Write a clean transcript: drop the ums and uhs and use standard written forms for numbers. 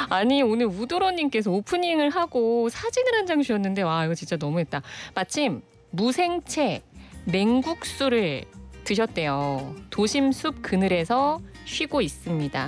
아니 오늘 우드로님께서 오프닝을 하고 사진을 한 장 주셨는데 와 이거 진짜 너무했다. 마침 무생채 냉국수를 드셨대요. 도심 숲 그늘에서 쉬고 있습니다.